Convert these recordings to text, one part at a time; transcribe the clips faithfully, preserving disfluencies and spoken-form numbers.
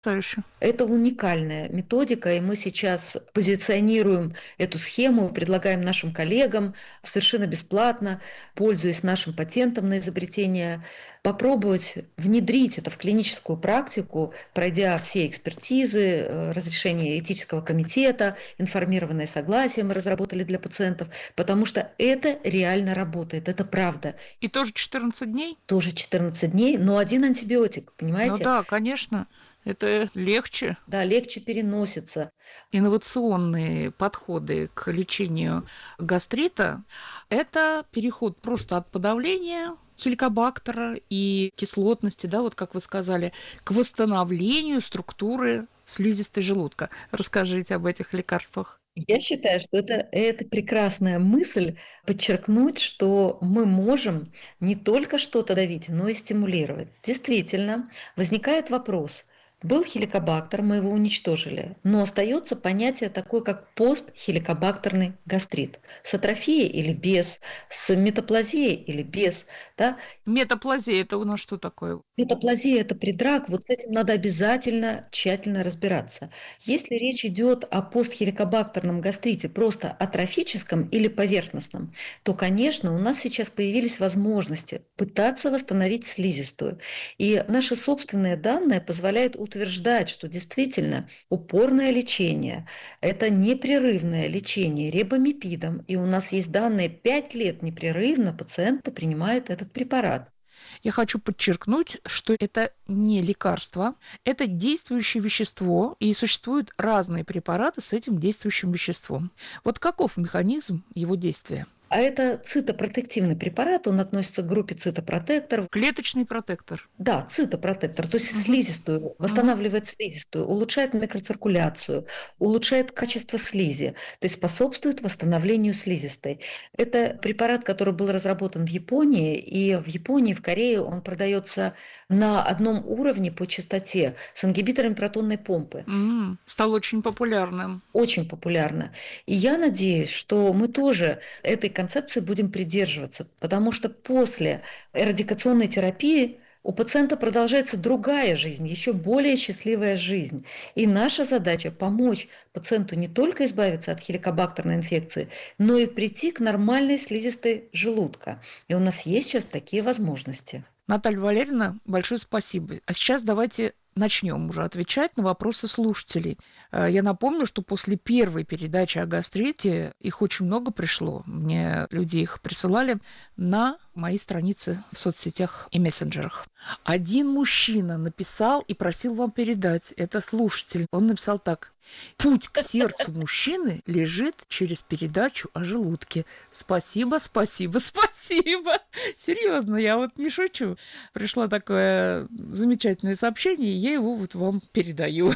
Потрясающе. Это уникальная методика, и мы сейчас позиционируем эту схему, предлагаем нашим коллегам совершенно бесплатно, пользуясь нашим патентом на изобретение, попробовать внедрить это в клиническую практику, пройдя все экспертизы, э, разрешение этического комитета, информированное согласие мы разработали для пациентов, потому что это реально работает, это правда. И тоже четырнадцать дней? Тоже четырнадцать дней, но один антибиотик, Ну понимаете? да, конечно. Это легче. Да, легче переносится. Инновационные подходы к лечению гастрита – это переход просто от подавления хеликобактера и кислотности, да, вот как вы сказали, к восстановлению структуры слизистой желудка. Расскажите об этих лекарствах. Я считаю, что это, это прекрасная мысль подчеркнуть, что мы можем не только что-то давить, но и стимулировать. Действительно, возникает вопрос. Был хеликобактер, мы его уничтожили, но остается понятие такое, как постхеликобактерный гастрит. С атрофией или без, с метаплазией или без. Да? Метаплазия – это у нас что такое? Метаплазия – это предрак, вот с этим надо обязательно тщательно разбираться. Если речь идет о постхеликобактерном гастрите, просто атрофическом или поверхностном, то, конечно, у нас сейчас появились возможности пытаться восстановить слизистую. И наши собственные данные позволяют утверждать, что действительно упорное лечение – это непрерывное лечение рибамипидом, и у нас есть данные пять лет непрерывно пациенты принимают этот препарат. Я хочу подчеркнуть, что это не лекарство, это действующее вещество, и существуют разные препараты с этим действующим веществом. Вот каков механизм его действия? А это цитопротективный препарат, он относится к группе цитопротекторов. Клеточный протектор. Да, цитопротектор, то есть Угу. слизистую, Угу. восстанавливает слизистую, улучшает микроциркуляцию, улучшает качество слизи, то есть способствует восстановлению слизистой. Это препарат, который был разработан в Японии, и в Японии, в Корее он продается на одном уровне по частоте с ингибиторами протонной помпы. М, стал очень популярным. Очень популярно. И я надеюсь, что мы тоже этой концепции будем придерживаться, потому что после эрадикационной терапии у пациента продолжается другая жизнь, еще более счастливая жизнь. И наша задача помочь пациенту не только избавиться от хеликобактерной инфекции, но и прийти к нормальной слизистой желудка. И у нас есть сейчас такие возможности. Наталья Валерьевна, большое спасибо. А сейчас давайте начнем уже отвечать на вопросы слушателей. Я напомню, что после первой передачи о гастрите их очень много пришло. Мне люди их присылали на мои страницы в соцсетях и мессенджерах. Один мужчина написал и просил вам передать. Это слушатель. Он написал так. Путь к сердцу мужчины лежит через передачу о желудке. Спасибо, спасибо, спасибо. Серьезно, я вот не шучу. Пришло такое замечательное сообщение, и я его вот вам передаю.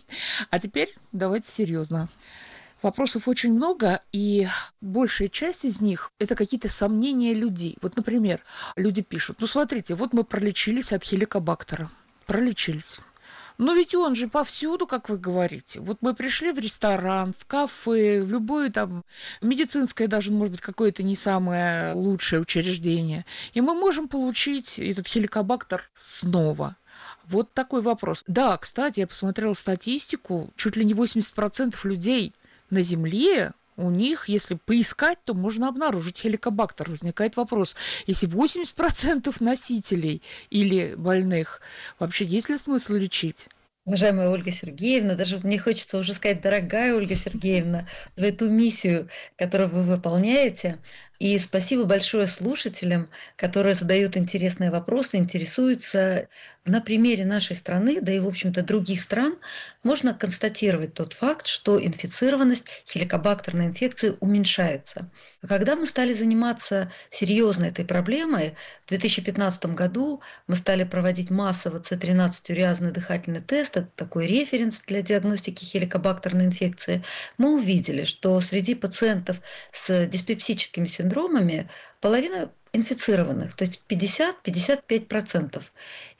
А теперь давайте серьезно. Вопросов очень много, и большая часть из них – это какие-то сомнения людей. Вот, например, люди пишут, ну, смотрите, вот мы пролечились от хеликобактера. Пролечились. Но ведь он же повсюду, как вы говорите. Вот мы пришли в ресторан, в кафе, в любое там медицинское даже, может быть, какое-то не самое лучшее учреждение. И мы можем получить этот хеликобактер снова. Вот такой вопрос. Да, кстати, я посмотрела статистику, чуть ли не восемьдесят процентов людей на Земле, у них, если поискать, то можно обнаружить хеликобактер. Возникает вопрос, если восемьдесят процентов носителей или больных, вообще есть ли смысл лечить? Уважаемая Ольга Сергеевна, даже мне хочется уже сказать, дорогая Ольга Сергеевна, за эту миссию, которую вы выполняете. И спасибо большое слушателям, которые задают интересные вопросы, интересуются. На примере нашей страны, да и, в общем-то, других стран, можно констатировать тот факт, что инфицированность хеликобактерной инфекцией уменьшается. А когда мы стали заниматься серьезно этой проблемой, в две тысячи пятнадцатом году мы стали проводить массово С тринадцать-уреазный дыхательный тест, это такой референс для диагностики хеликобактерной инфекции, мы увидели, что среди пациентов с диспепсическими синдромами половина инфицированных, то есть пятьдесят-пятьдесят пять процентов.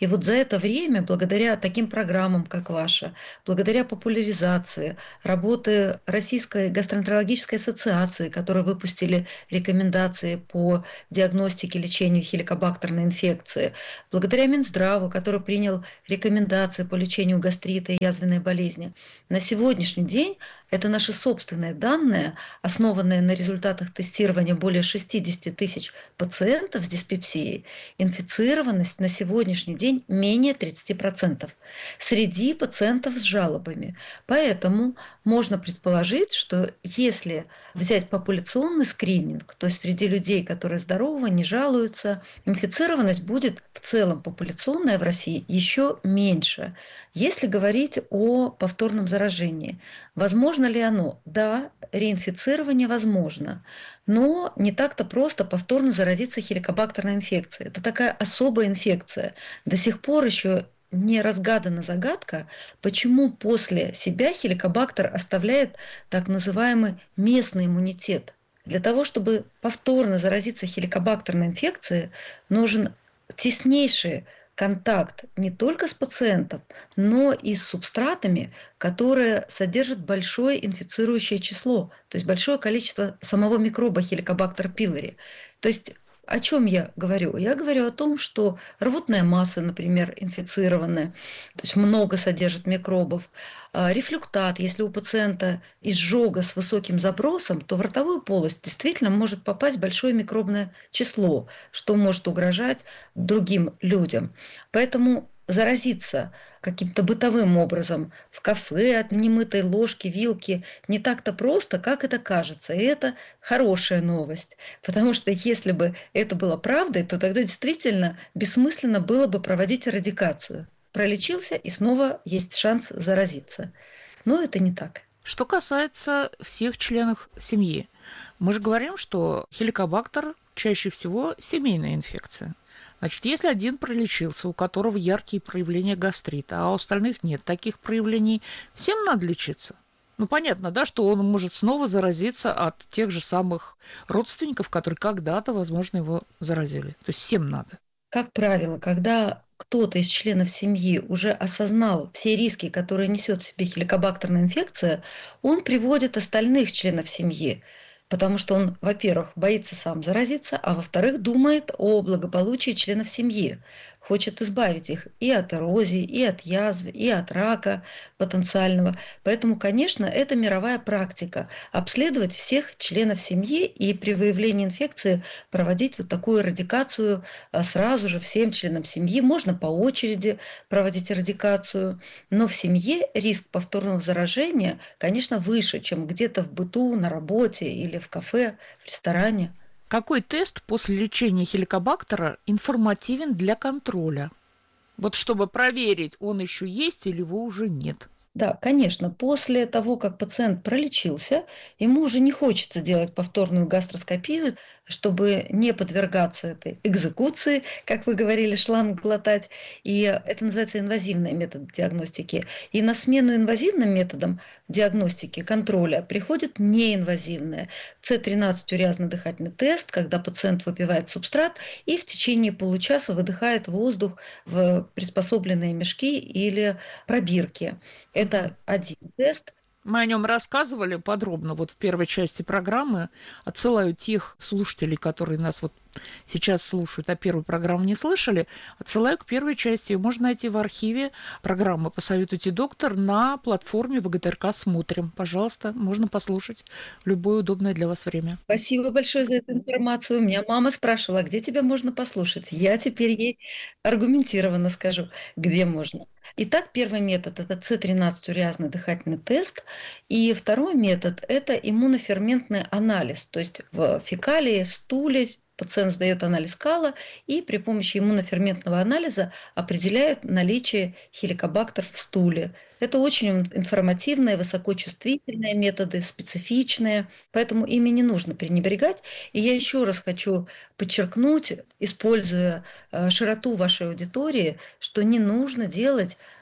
И вот за это время, благодаря таким программам, как ваша, благодаря популяризации, работы Российской гастроэнтерологической ассоциации, которые выпустили рекомендации по диагностике и лечению хеликобактерной инфекции, благодаря Минздраву, который принял рекомендации по лечению гастрита и язвенной болезни, на сегодняшний день это наши собственные данные, основанные на результатах тестирования более шестьдесят тысяч пациентов с диспепсией, инфицированность на сегодняшний день менее тридцать процентов среди пациентов с жалобами. Поэтому можно предположить, что если взять популяционный скрининг, то есть среди людей, которые здоровы, не жалуются, инфицированность будет в целом популяционная в России еще меньше. Если говорить о повторном заражении, возможно ли оно? Да, реинфицирование возможно, но не так-то просто повторно заразиться хеликобактерной инфекцией. Это такая особая инфекция. До сих пор еще не разгадана загадка, почему после себя хеликобактер оставляет так называемый местный иммунитет. Для того, чтобы повторно заразиться хеликобактерной инфекцией, нужен теснейший контакт не только с пациентом, но и с субстратами, которые содержат большое инфицирующее число, то есть большое количество самого микроба Helicobacter pylori. То есть о чем я говорю? Я говорю о том, что рвотная масса, например, инфицированная, то есть много содержит микробов. Рефлюктат, если у пациента изжога с высоким забросом, то в ротовую полость действительно может попасть большое микробное число, что может угрожать другим людям. Поэтому заразиться каким-то бытовым образом в кафе от немытой ложки, вилки не так-то просто, как это кажется. И это хорошая новость. Потому что если бы это было правдой, то тогда действительно бессмысленно было бы проводить эрадикацию. Пролечился, и снова есть шанс заразиться. Но это не так. Что касается всех членов семьи, мы же говорим, что хеликобактер чаще всего семейная инфекция. Значит, если один пролечился, у которого яркие проявления гастрита, а у остальных нет таких проявлений, всем надо лечиться. Ну, понятно, да, что он может снова заразиться от тех же самых родственников, которые когда-то, возможно, его заразили. То есть всем надо. Как правило, когда кто-то из членов семьи уже осознал все риски, которые несет в себе хеликобактерная инфекция, он приводит остальных членов семьи, потому что он, во-первых, боится сам заразиться, а во-вторых, думает о благополучии членов семьи, хочет избавить их и от эрозии, и от язвы, и от рака потенциального. Поэтому, конечно, это мировая практика – обследовать всех членов семьи и при выявлении инфекции проводить вот такую эрадикацию сразу же всем членам семьи. Можно по очереди проводить эрадикацию, но в семье риск повторного заражения, конечно, выше, чем где-то в быту, на работе или в кафе, в ресторане. Какой тест после лечения хеликобактера информативен для контроля? Вот чтобы проверить, он еще есть или его уже нет. Да, конечно, после того, как пациент пролечился, ему уже не хочется делать повторную гастроскопию, чтобы не подвергаться этой экзекуции, как вы говорили, шланг глотать. И это называется инвазивный метод диагностики. И на смену инвазивным методам диагностики, контроля приходит неинвазивная. С тринадцать уреазный дыхательный тест, когда пациент выпивает субстрат и в течение получаса выдыхает воздух в приспособленные мешки или пробирки. Это один тест. Мы о нем рассказывали подробно вот в первой части программы. Отсылаю тех слушателей, которые нас вот сейчас слушают, а первую программу не слышали, отсылаю к первой части. Ее можно найти в архиве программы «Посоветуйте, доктор» на платформе ВГТРК «Смотрим». Пожалуйста, можно послушать в любое удобное для вас время. Спасибо большое за эту информацию. У меня мама спрашивала, где тебя можно послушать. Я теперь ей аргументированно скажу, где можно. Итак, первый метод – это С тринадцать уреазный дыхательный тест. И второй метод – это иммуноферментный анализ. То есть в фекалии, стуле пациент сдает анализ кала и при помощи иммуноферментного анализа определяет наличие хеликобактер в стуле. Это очень информативные, высокочувствительные методы, специфичные, поэтому ими не нужно пренебрегать. И я еще раз хочу подчеркнуть, используя широту вашей аудитории, что не нужно делать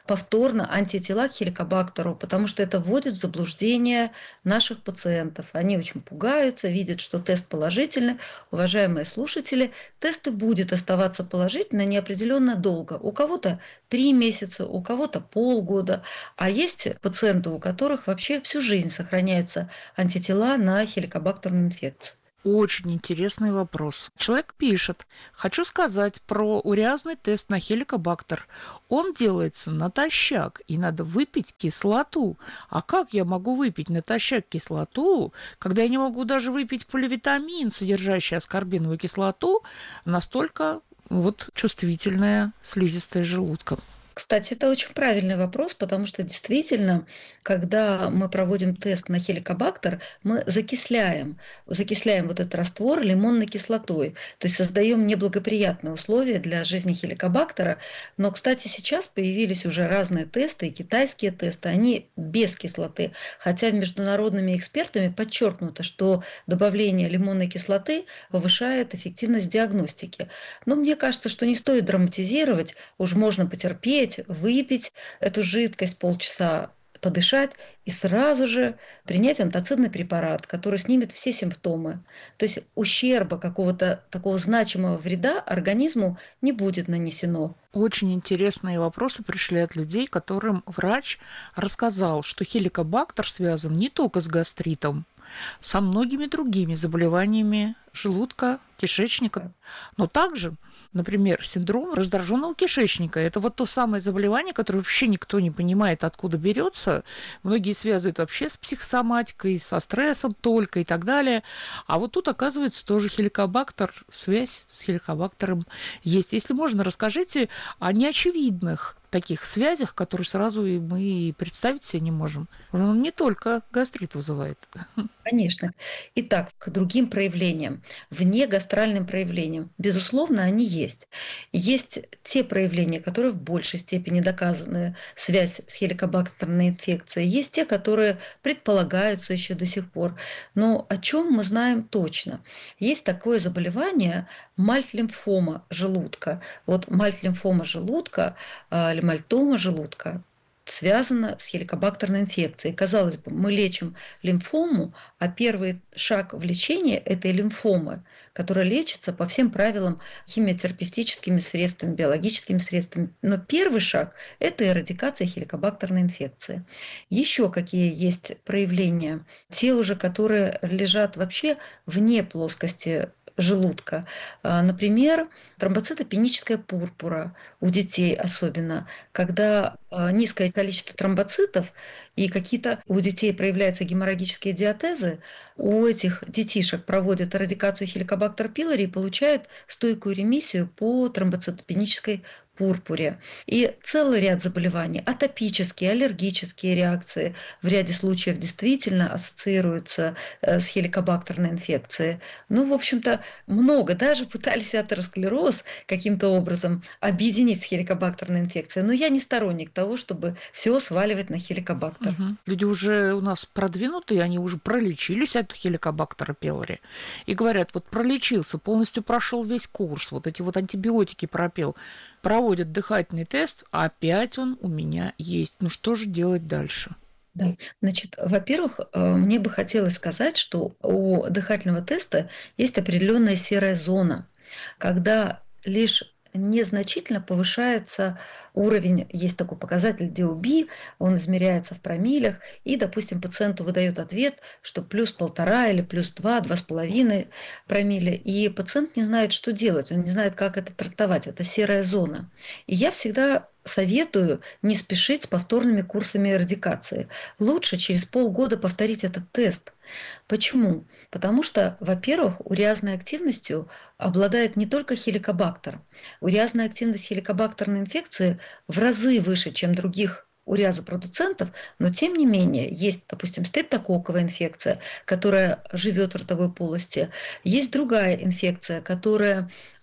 повторно антитела к хеликобактеру, потому что это вводит в заблуждение наших пациентов. Они очень пугаются, видят, что тест положительный. Уважаемые слушатели, тест и будет оставаться положительным неопределенно долго. У кого-то три месяца, у кого-то полгода. А есть пациенты, у которых вообще всю жизнь сохраняются антитела на хеликобактерную инфекцию. Очень интересный вопрос. Человек пишет: хочу сказать про уреазный тест на хеликобактер. Он делается натощак, и надо выпить кислоту. А как я могу выпить натощак кислоту, когда я не могу даже выпить поливитамин, содержащий аскорбиновую кислоту, настолько вот чувствительная слизистая желудка? Кстати, это очень правильный вопрос, потому что действительно, когда мы проводим тест на хеликобактер, мы закисляем, закисляем вот этот раствор лимонной кислотой, то есть создаем неблагоприятные условия для жизни хеликобактера. Но, кстати, сейчас появились уже разные тесты, и китайские тесты, они без кислоты, хотя международными экспертами подчеркнуто, что добавление лимонной кислоты повышает эффективность диагностики. Но мне кажется, что не стоит драматизировать, уж можно потерпеть, выпить эту жидкость, полчаса подышать и сразу же принять антоцидный препарат, который снимет все симптомы. То есть ущерба какого-то такого значимого вреда организму не будет нанесено. Очень интересные вопросы пришли от людей, которым врач рассказал, что хеликобактер связан не только с гастритом, со многими другими заболеваниями желудка, кишечника, но также, например, синдром раздраженного кишечника. Это вот то самое заболевание, которое вообще никто не понимает, откуда берется. Многие связывают вообще с психосоматикой, со стрессом только и так далее. А вот тут, оказывается, тоже хеликобактер, связь с хеликобактером есть. Если можно, расскажите о неочевидных таких связях, которые сразу и мы представить себе не можем. Он не только гастрит вызывает. Конечно. Итак, к другим проявлениям, вне гастральным проявлениям, безусловно, они есть. Есть те проявления, которые в большей степени доказаны, связь с хеликобактерной инфекцией, есть те, которые предполагаются еще до сих пор. Но о чем мы знаем точно? Есть такое заболевание мальт-лимфома желудка. Вот мальт-лимфома желудка или мальтома желудка связана с хеликобактерной инфекцией. Казалось бы, мы лечим лимфому, а первый шаг в лечении этой лимфомы, которая лечится по всем правилам химиотерапевтическими средствами, биологическими средствами. Но первый шаг – это эрадикация хеликобактерной инфекции. Еще какие есть проявления? Те уже, которые лежат вообще вне плоскости желудка. Например, тромбоцитопеническая пурпура у детей особенно, когда низкое количество тромбоцитов и какие-то у детей проявляются геморрагические диатезы, у этих детишек проводят эрадикацию хеликобактер пилори и получают стойкую ремиссию по тромбоцитопенической пурпуре. И целый ряд заболеваний, атопические, аллергические реакции в ряде случаев действительно ассоциируются с хеликобактерной инфекцией. Ну, в общем-то, много. Даже пытались атеросклероз каким-то образом объединить с хеликобактерной инфекцией. Но я не сторонник того, чтобы все сваливать на хеликобактер. Угу. Люди уже у нас продвинутые, они уже пролечились от хеликобактера пилори. И говорят, вот пролечился, полностью прошел весь курс, вот эти вот антибиотики пропил, проводят дыхательный тест, а опять он у меня есть. Ну что же делать дальше? Да, значит, во-первых, мне бы хотелось сказать, что у дыхательного теста есть определенная серая зона, когда лишь незначительно повышается уровень, есть такой показатель ди о би, он измеряется в промиллях, и, допустим, пациенту выдает ответ, что плюс полтора или плюс два, два с половиной промилле, и пациент не знает, что делать, он не знает, как это трактовать, это серая зона. И я всегда советую не спешить с повторными курсами эрадикации. Лучше через полгода повторить этот тест. Почему? Потому что, во-первых, уреазной активностью обладает не только хеликобактер. Уреазная активность хеликобактерной инфекции в разы выше, чем других уреазопродуцентов, но тем не менее есть, допустим, стрептококковая инфекция, которая живет в ротовой полости, есть другая инфекция, которая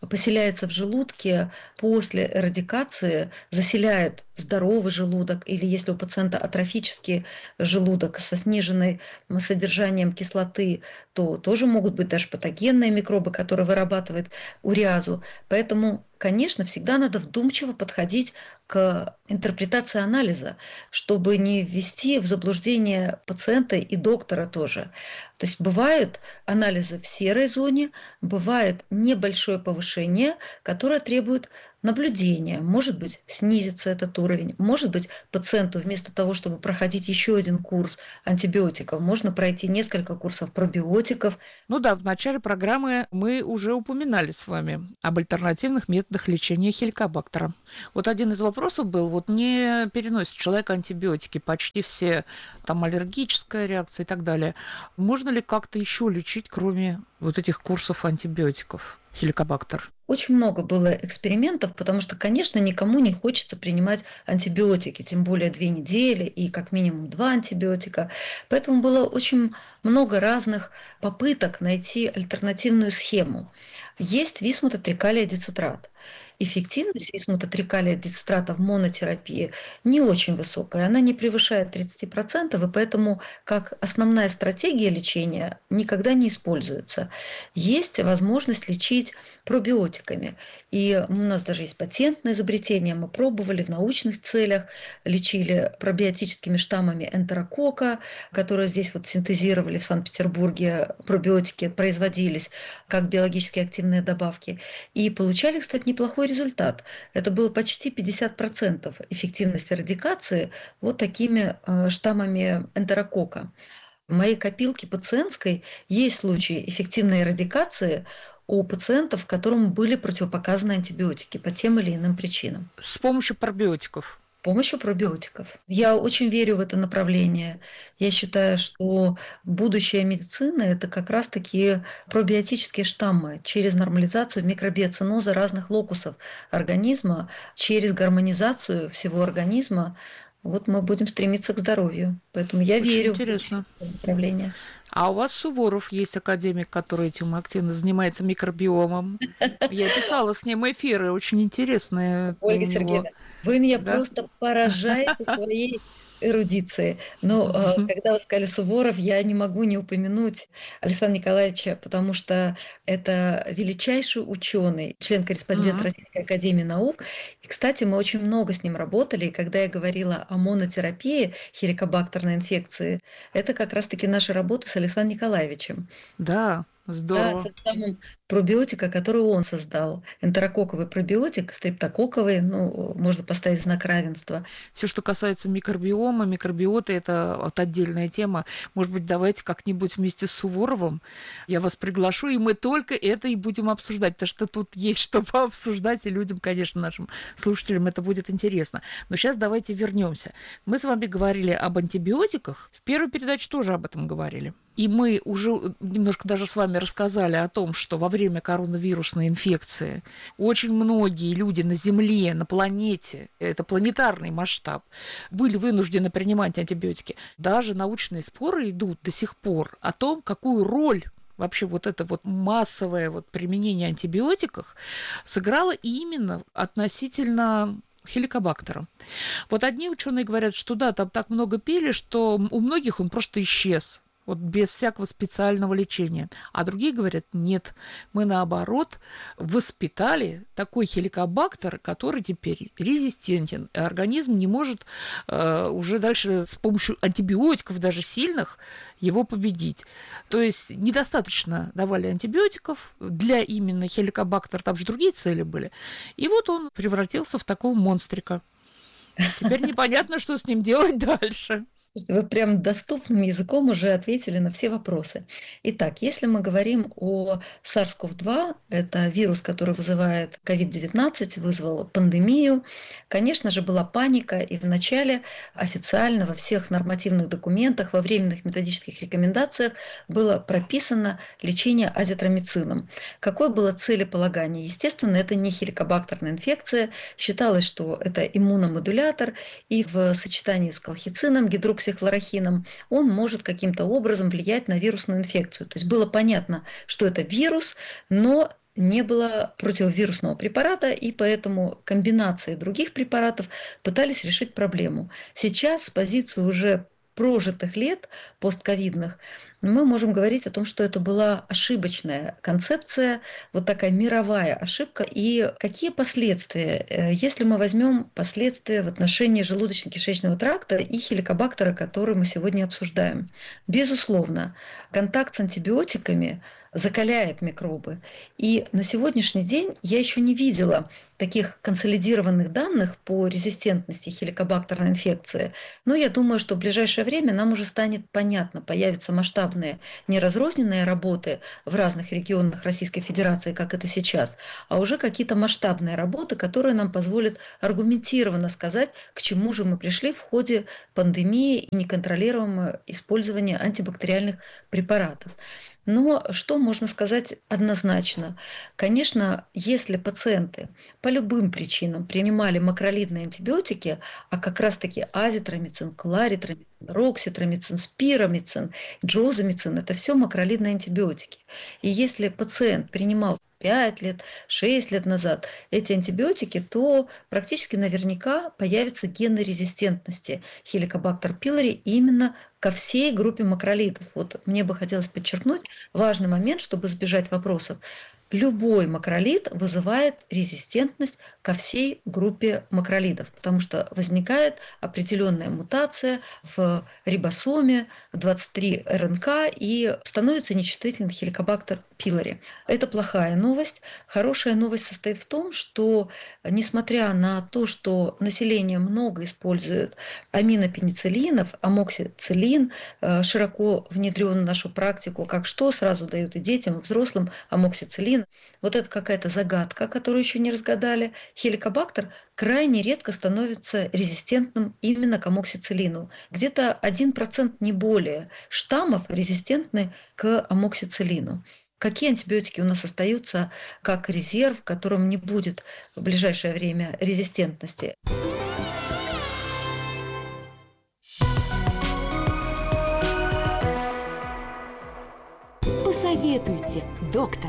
поселяется в желудке после эрадикации, заселяет здоровый желудок, или если у пациента атрофический желудок со сниженным содержанием кислоты, то тоже могут быть даже патогенные микробы, которые вырабатывают уреазу. Поэтому, конечно, всегда надо вдумчиво подходить к интерпретации анализа, чтобы не ввести в заблуждение пациента и доктора тоже. То есть бывают анализы в серой зоне, бывает небольшое повышение, которое требует наблюдения. Может быть, снизится этот уровень. Может быть, пациенту вместо того, чтобы проходить еще один курс антибиотиков, можно пройти несколько курсов пробиотиков. Ну да, в начале программы мы уже упоминали с вами об альтернативных методах лечения хеликобактера. Вот один из вопросов был, вот не переносит человек антибиотики, почти все, там аллергическая реакция и так далее. Можно ли как-то еще лечить, кроме вот этих курсов антибиотиков, хеликобактер? Очень много было экспериментов, потому что, конечно, никому не хочется принимать антибиотики, тем более две недели и как минимум два антибиотика. Поэтому было очень много разных попыток найти альтернативную схему. Есть висмутотрикалия дицитрат. Эффективность висмутотрикалия дицитрата в монотерапии не очень высокая, она не превышает тридцать процентов, и поэтому как основная стратегия лечения никогда не используется. Есть возможность лечить пробиотиками. И у нас даже есть патентное изобретение, мы пробовали в научных целях, лечили пробиотическими штаммами энтерокока, которые здесь вот синтезировали в Санкт-Петербурге, пробиотики производились как биологически активные добавки. И получали, кстати, неплохой результат. Это было почти пятьдесят процентов эффективности радикации вот такими штаммами энтерокока. В моей копилке пациентской есть случаи эффективной радикации у пациентов, которым были противопоказаны антибиотики по тем или иным причинам. С помощью пробиотиков? С помощью пробиотиков. Я очень верю в это направление. Я считаю, что будущее медицины – это как раз-таки пробиотические штаммы через нормализацию микробиоциноза разных локусов организма, через гармонизацию всего организма. Вот мы будем стремиться к здоровью. Поэтому я Очень верю интересно. в это направление. А у вас Суворов есть академик, который этим активно занимается, микробиомом. Я писала с ним эфиры, очень интересные. Ольга Сергеевна, вы меня Да? просто поражаете своей эрудицией. Но э, когда вы сказали Суворов, я не могу не упомянуть Александра Николаевича, потому что это величайший ученый, член-корреспондент Мгм. Российской академии наук. И, кстати, мы очень много с ним работали. И когда я говорила о монотерапии хеликобактерной инфекции, это как раз-таки наша работа с Александром Николаевичем. Да, Да, здорово. с самым пробиотика, который он создал. Энтерококковый пробиотик, стрептококковый, ну, можно поставить знак равенства. Все, что касается микробиома, микробиоты, это вот отдельная тема. Может быть, давайте как-нибудь вместе с Суворовым я вас приглашу, и мы только это и будем обсуждать, потому что тут есть что пообсуждать, и людям, конечно, нашим слушателям это будет интересно. Но сейчас давайте вернемся. Мы с вами говорили об антибиотиках. В первой передаче тоже об этом говорили. И мы уже немножко даже с вами рассказали о том, что во время коронавирусной инфекции очень многие люди на Земле, на планете, это планетарный масштаб, были вынуждены принимать антибиотики. Даже научные споры идут до сих пор о том, какую роль вообще вот это вот массовое вот применение антибиотиков сыграло именно относительно хеликобактера. Вот одни ученые говорят, что да, там так много пили, что у многих он просто исчез. Вот без всякого специального лечения. А другие говорят, нет, мы наоборот воспитали такой хеликобактер, который теперь резистентен. И организм не может э, уже дальше с помощью антибиотиков, даже сильных, его победить. То есть недостаточно давали антибиотиков для именно хеликобактера, там же другие цели были. И вот он превратился в такого монстрика. Теперь непонятно, что с ним делать дальше. Вы прям доступным языком уже ответили на все вопросы. Итак, если мы говорим о сарс ков два, это вирус, который вызывает ковид девятнадцать, вызвал пандемию, конечно же, была паника, и вначале официально во всех нормативных документах, во временных методических рекомендациях было прописано лечение азитромицином. Какое было целеполагание? Естественно, это не хеликобактерная инфекция. Считалось, что это иммуномодулятор, и в сочетании с колхицином, гидроксихлорохином, он может каким-то образом влиять на вирусную инфекцию. То есть было понятно, что это вирус, но не было противовирусного препарата, и поэтому комбинации других препаратов пытались решить проблему. Сейчас с позиции уже прожитых лет постковидных мы можем говорить о том, что это была ошибочная концепция, вот такая мировая ошибка. И какие последствия, если мы возьмем последствия в отношении желудочно-кишечного тракта и хеликобактера, который мы сегодня обсуждаем? Безусловно, контакт с антибиотиками закаляет микробы. И на сегодняшний день я еще не видела таких консолидированных данных по резистентности хеликобактерной инфекции. Но я думаю, что в ближайшее время нам уже станет понятно, появятся масштабные неразрозненные работы в разных регионах Российской Федерации, как это сейчас, а уже какие-то масштабные работы, которые нам позволят аргументированно сказать, к чему же мы пришли в ходе пандемии и неконтролируемого использования антибактериальных препаратов. Но что можно сказать однозначно? Конечно, если пациенты по любым причинам принимали макролидные антибиотики, а как раз-таки азитромицин, кларитромицин, рокситромицин, спиромицин, джозамицин – это все макролидные антибиотики. И если пациент принимал пять лет, шесть лет назад эти антибиотики, то практически наверняка появятся гены резистентности хеликобактер пилори именно ко всей группе макролидов. Вот мне бы хотелось подчеркнуть важный момент, чтобы избежать вопросов. Любой макролид вызывает резистентность ко всей группе макролидов, потому что возникает определенная мутация в рибосоме двадцать три эр эн ка и становится нечувствительным хеликобактер пилори. Это плохая новость. Хорошая новость состоит в том, что несмотря на то, что население много использует аминопенициллинов, амоксициллин широко внедрен в нашу практику, как что сразу дают и детям, и взрослым амоксициллин. Вот это какая-то загадка, которую еще не разгадали. Хеликобактер крайне редко становится резистентным именно к амоксициллину. Где-то один процент, не более, штаммов резистентны к амоксициллину. Какие антибиотики у нас остаются как резерв, в котором не будет в ближайшее время резистентности? Посоветуйте, доктор.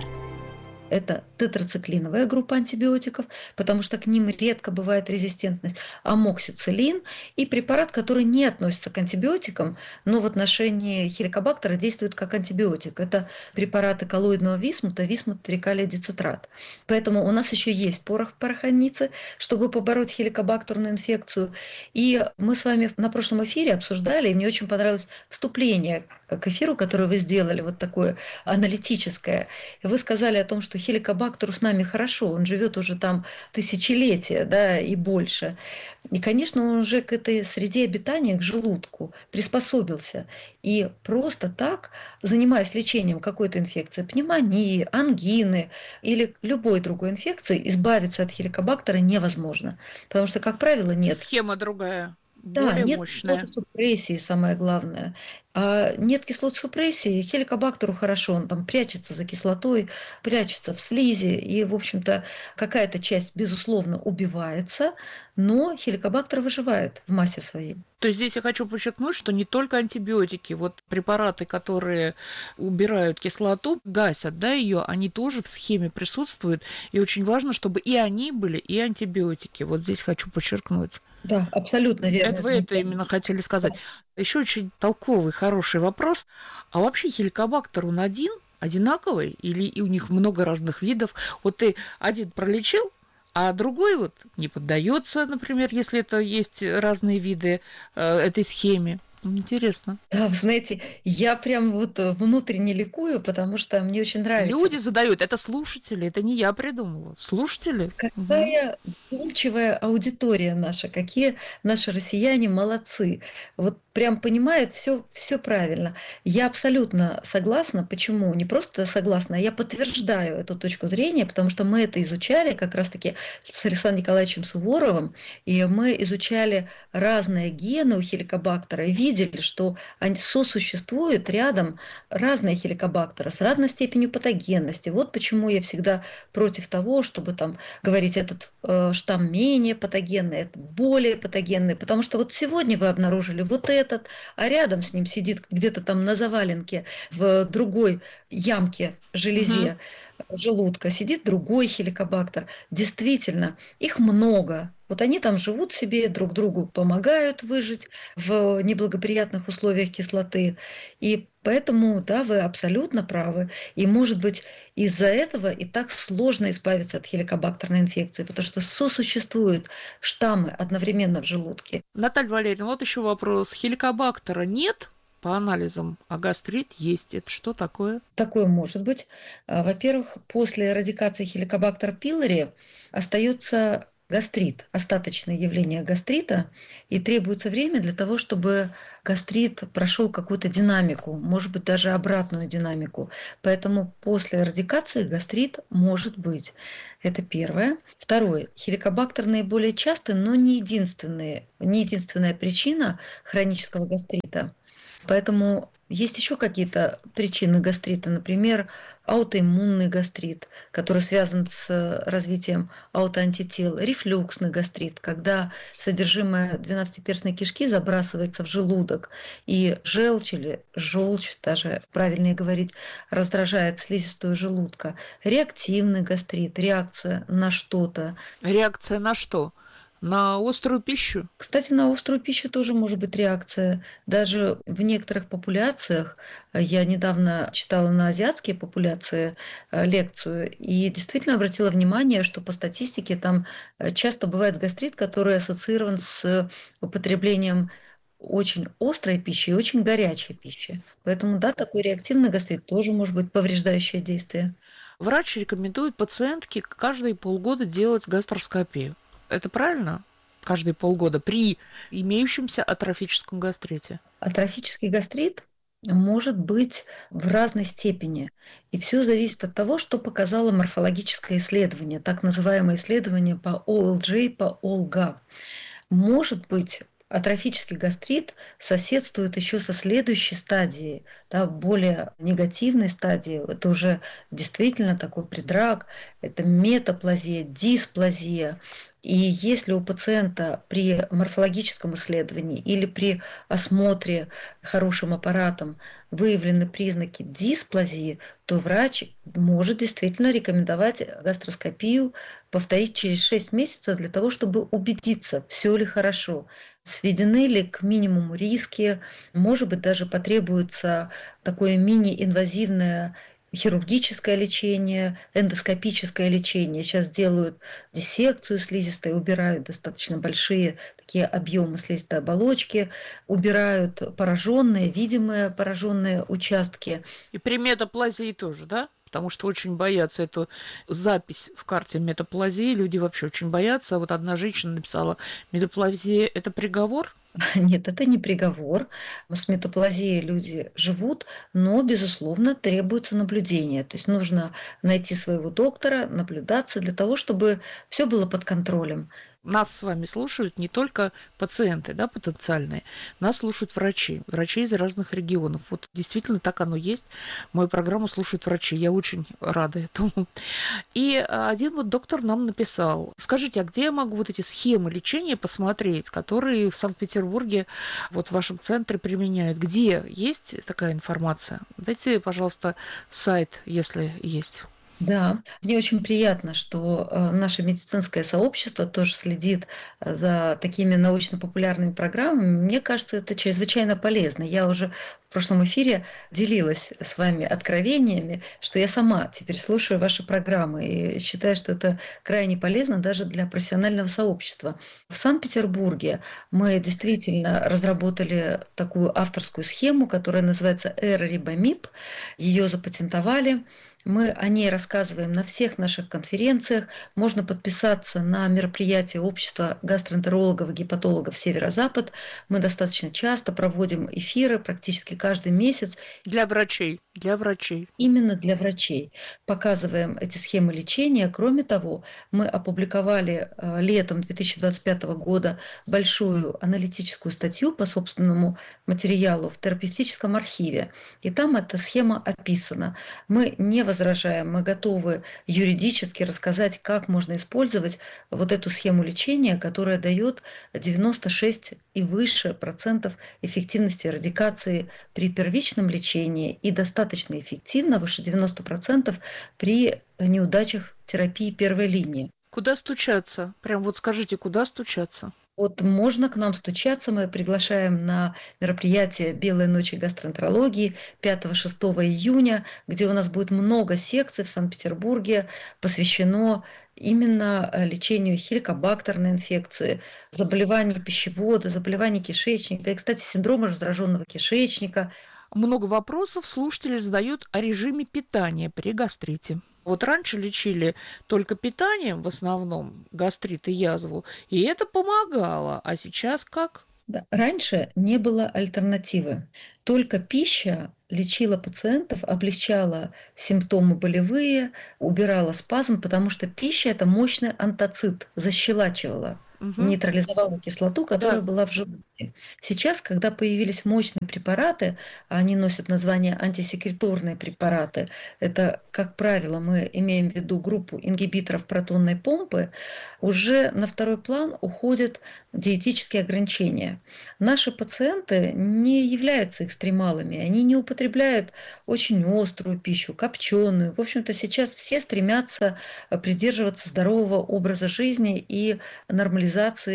Это тетрациклиновая группа антибиотиков, потому что к ним редко бывает резистентность, амоксициллин и препарат, который не относится к антибиотикам, но в отношении хеликобактера действует как антибиотик. Это препараты коллоидного висмута, висмут трикалиодицитрат. Поэтому у нас еще есть порох в пороховнице, чтобы побороть хеликобактерную инфекцию. И мы с вами на прошлом эфире обсуждали, и мне очень понравилось вступление к эфиру, которое вы сделали, вот такое аналитическое. И вы сказали о том, что хеликобактеру с нами хорошо, он живет уже там тысячелетия, да, и больше. И, конечно, он уже к этой среде обитания, к желудку приспособился. И просто так, занимаясь лечением какой-то инфекции, пневмонии, ангины или любой другой инфекции, избавиться от хеликобактера невозможно. Потому что, как правило, нет. Схема другая. Да, более нет мощная. кислотосупрессии, самое главное. А нет кислотосупрессии, хеликобактеру хорошо, он там прячется за кислотой, прячется в слизи, и, в общем-то, какая-то часть, безусловно, убивается, но хеликобактер выживает в массе своей. То есть здесь я хочу подчеркнуть, что не только антибиотики, вот препараты, которые убирают кислоту, гасят, да, ее, они тоже в схеме присутствуют, и очень важно, чтобы и они были, и антибиотики. Вот здесь хочу подчеркнуть. Да, абсолютно верно. Это вы это именно хотели сказать. Еще очень толковый, хороший вопрос. А вообще хеликобактер, он один, одинаковый, или у них много разных видов? Вот ты один пролечил, а другой вот не поддается, например, если это есть разные виды э, этой схеме. Интересно. Да, вы знаете, я прям вот внутренне ликую, потому что мне очень нравится. Люди задают, это слушатели, это не я придумала. Слушатели. Какая вдумчивая аудитория наша, какие наши россияне молодцы. Вот прям понимает все, все правильно. Я абсолютно согласна. Почему? Не просто согласна, а я подтверждаю эту точку зрения, потому что мы это изучали как раз-таки с Александром Николаевичем Суворовым, и мы изучали разные гены у хеликобактера и видели, что они сосуществуют рядом разные хеликобактеры с разной степенью патогенности. Вот почему я всегда против того, чтобы там говорить, этот э, штамм менее патогенный, этот более патогенный, потому что вот сегодня вы обнаружили вот этот, а рядом с ним сидит где-то там на заваленке в другой ямке, железе, желудка сидит другой хеликобактер. Действительно, их много. Вот они там живут себе, друг другу помогают выжить в неблагоприятных условиях кислоты. И поэтому, да, вы абсолютно правы. И, может быть, из-за этого и так сложно избавиться от хеликобактерной инфекции, потому что сосуществуют штаммы одновременно в желудке. Наталья Валерьевна, вот еще вопрос. Хеликобактера нет по анализам, а гастрит есть. Это что такое? Такое может быть. Во-первых, после радикации хеликобактер пилори остается гастрит, остаточное явление гастрита, и требуется время для того, чтобы гастрит прошел какую-то динамику, может быть, даже обратную динамику. Поэтому после радикации гастрит может быть. Это первое. Второе. Хеликобактер наиболее частый, но не единственная, не единственная причина хронического гастрита. Поэтому есть еще какие-то причины гастрита, например, аутоиммунный гастрит, который связан с развитием аутоантител, рефлюксный гастрит, когда содержимое двенадцатиперстной кишки забрасывается в желудок, и желчь или желчь, даже правильнее говорить, раздражает слизистую желудка. Реактивный гастрит, реакция на что-то. Реакция на что? На острую пищу? Кстати, на острую пищу тоже может быть реакция. Даже в некоторых популяциях, я недавно читала на азиатские популяции лекцию, и действительно обратила внимание, что по статистике там часто бывает гастрит, который ассоциирован с употреблением очень острой пищи и очень горячей пищи. Поэтому, да, такой реактивный гастрит тоже может быть повреждающее действие. Врач рекомендует пациентке каждые полгода делать гастроскопию. Это правильно? Каждые полгода при имеющемся атрофическом гастрите. Атрофический гастрит может быть в разной степени. И все зависит от того, что показало морфологическое исследование, так называемое исследование по о эл джей, по ОЛГА. Может быть, атрофический гастрит соседствует еще со следующей стадией, да, более негативной стадией. Это уже действительно такой предрак, это метаплазия, дисплазия. И если у пациента при морфологическом исследовании или при осмотре хорошим аппаратом выявлены признаки дисплазии, то врач может действительно рекомендовать гастроскопию повторить через шесть месяцев для того, чтобы убедиться, все ли хорошо, сведены ли к минимуму риски, может быть, даже потребуется такое мини-инвазивное хирургическое лечение, эндоскопическое лечение. Сейчас делают диссекцию слизистой, убирают достаточно большие такие объемы слизистой оболочки, убирают пораженные, видимые пораженные участки. И при метаплазии тоже, да? Потому что очень боятся эту запись в карте метаплазии. Люди вообще очень боятся. Вот одна женщина написала: метаплазия – это приговор? Нет, это не приговор. С метаплазией люди живут, но, безусловно, требуется наблюдение. То есть нужно найти своего доктора, наблюдаться для того, чтобы все было под контролем. Нас с вами слушают не только пациенты, да, потенциальные, нас слушают врачи, врачи из разных регионов. Вот действительно так оно есть. Мою программу слушают врачи, я очень рада этому. И один вот доктор нам написал: скажите, а где я могу вот эти схемы лечения посмотреть, которые в Санкт-Петербурге вот в вашем центре применяют? Где есть такая информация? Дайте, пожалуйста, сайт, если есть. Да, мне очень приятно, что наше медицинское сообщество тоже следит за такими научно-популярными программами. Мне кажется, это чрезвычайно полезно. Я уже в прошлом эфире делилась с вами откровениями, что я сама теперь слушаю ваши программы и считаю, что это крайне полезно даже для профессионального сообщества. В Санкт-Петербурге мы действительно разработали такую авторскую схему, которая называется эр-рибамиб. Ее запатентовали. Мы о ней рассказываем на всех наших конференциях. Можно подписаться на мероприятие общества гастроэнтерологов и гепатологов «Северо-Запад». Мы достаточно часто проводим эфиры, практически каждый месяц. Для врачей, для врачей. Именно для врачей. Показываем эти схемы лечения. Кроме того, мы опубликовали летом две тысячи двадцать пятого года большую аналитическую статью по собственному материалу в терапевтическом архиве. И там эта схема описана. Мы не возражаем, мы готовы юридически рассказать, как можно использовать вот эту схему лечения, которая дает девяносто шесть и выше процентов эффективности радикации при первичном лечении и достаточно эффективно, выше девяноста процентов при неудачах терапии первой линии. Куда стучаться? Прям вот скажите, куда стучаться? Вот можно к нам стучаться, мы приглашаем на мероприятие «Белые ночи гастроэнтерологии» пятого-шестого июня, где у нас будет много секций в Санкт-Петербурге, посвящено именно лечению хеликобактерной инфекции, заболеваний пищевода, заболеваний кишечника и, кстати, синдрома раздраженного кишечника. Много вопросов слушатели задают о режиме питания при гастрите. Вот раньше лечили только питанием в основном гастрит и язву, и это помогало. А сейчас как? Да. Раньше не было альтернативы. Только пища лечила пациентов, облегчала симптомы болевые, убирала спазм, потому что пища – это мощный антоцид, защелачивала. Угу. Нейтрализовала кислоту, которая да. была в желудке. Сейчас, когда появились мощные препараты, они носят название антисекреторные препараты, это, как правило, мы имеем в виду группу ингибиторов протонной помпы, уже на второй план уходят диетические ограничения. Наши пациенты не являются экстремалами, они не употребляют очень острую пищу, копченую. В общем-то, сейчас все стремятся придерживаться здорового образа жизни и нормализации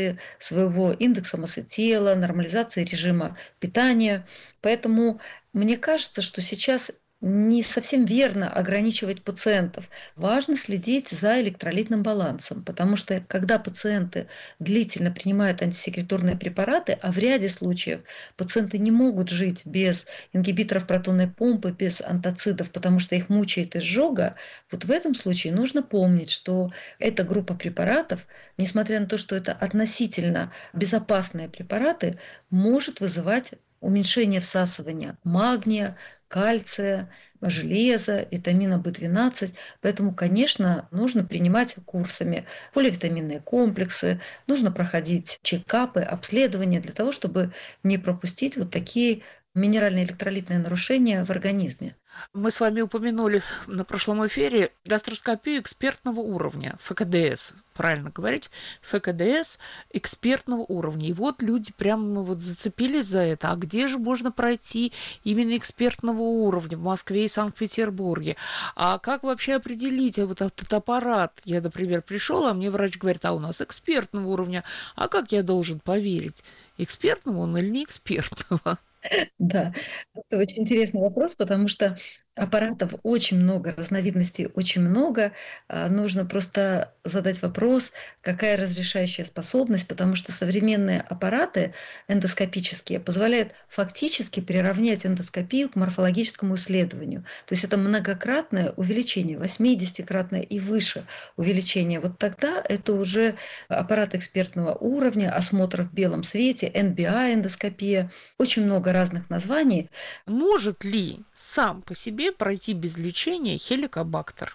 своего индекса массы тела, нормализации режима питания. Поэтому мне кажется, что сейчас не совсем верно ограничивать пациентов. Важно следить за электролитным балансом, потому что когда пациенты длительно принимают антисекреторные препараты, а в ряде случаев пациенты не могут жить без ингибиторов протонной помпы, без антоцидов, потому что их мучает изжога, вот в этом случае нужно помнить, что эта группа препаратов, несмотря на то, что это относительно безопасные препараты, может вызывать уменьшение всасывания магния, кальция, железа, витамина бэ двенадцать. Поэтому, конечно, нужно принимать курсами поливитаминные комплексы, нужно проходить чекапы, обследования для того, чтобы не пропустить вот такие минерально-электролитные нарушения в организме. Мы с вами упомянули на прошлом эфире гастроскопию экспертного уровня, эф ка дэ эс, правильно говорить, эф ка дэ эс экспертного уровня. И вот люди прямо вот зацепились за это. А где же можно пройти именно экспертного уровня в Москве и Санкт-Петербурге? А как вообще определить вот этот аппарат? Я, например, пришел, а мне врач говорит, а у нас экспертного уровня. А как я должен поверить, экспертного он или не экспертного? Да, это очень интересный вопрос, потому что аппаратов очень много, разновидностей очень много. Нужно просто задать вопрос, какая разрешающая способность, потому что современные аппараты эндоскопические позволяют фактически приравнять эндоскопию к морфологическому исследованию. То есть это многократное увеличение, восьмидесятикратное и выше увеличение. Вот тогда это уже аппарат экспертного уровня, осмотр в белом свете, эн би ай эндоскопия, очень много разных названий. Может ли сам по себе пройти без лечения хеликобактер?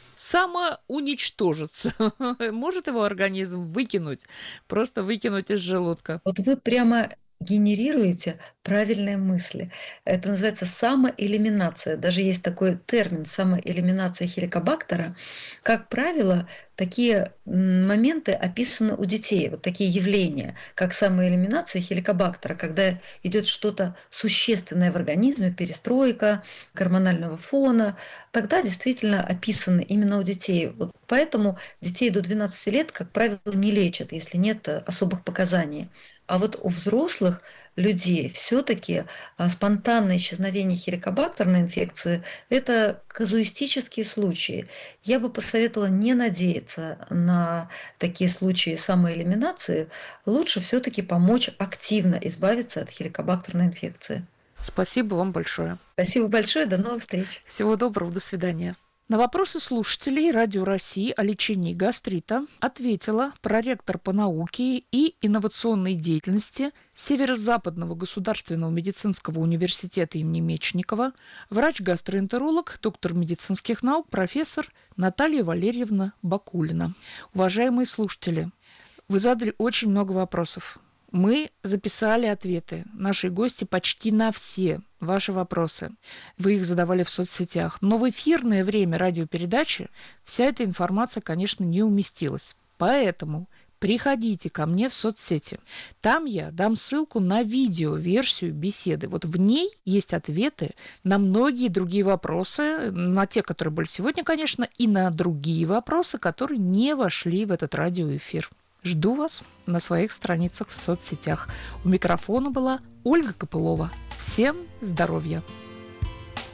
Самоуничтожиться. Может его организм выкинуть, просто выкинуть из желудка? Вот вы прямо генерируете правильные мысли. Это называется самоэлиминация. Даже есть такой термин самоэлиминация хеликобактера. Как правило, такие моменты описаны у детей, вот такие явления, как самоэлиминация хеликобактера, когда идет что-то существенное в организме, перестройка гормонального фона, тогда действительно описаны именно у детей. Вот поэтому детей до двенадцати лет, как правило, не лечат, если нет особых показаний. А вот у взрослых людей все-таки спонтанное исчезновение хеликобактерной инфекции – это казуистические случаи. Я бы посоветовала не надеяться на такие случаи самоэлиминации. Лучше все-таки помочь активно избавиться от хеликобактерной инфекции. Спасибо вам большое. Спасибо большое. До новых встреч. Всего доброго. До свидания. На вопросы слушателей Радио России о лечении гастрита ответила проректор по науке и инновационной деятельности Северо-Западного государственного медицинского университета имени Мечникова, врач-гастроэнтеролог, доктор медицинских наук, профессор Наталья Валерьевна Бакулина. Уважаемые слушатели, вы задали очень много вопросов. Мы записали ответы. Наши гости почти на все ваши вопросы. Вы их задавали в соцсетях. Но в эфирное время радиопередачи вся эта информация, конечно, не уместилась. Поэтому приходите ко мне в соцсети. Там я дам ссылку на видео-версию беседы. Вот в ней есть ответы на многие другие вопросы, на те, которые были сегодня, конечно, и на другие вопросы, которые не вошли в этот радиоэфир. Жду вас на своих страницах в соцсетях. У микрофона была Ольга Копылова. Всем здоровья!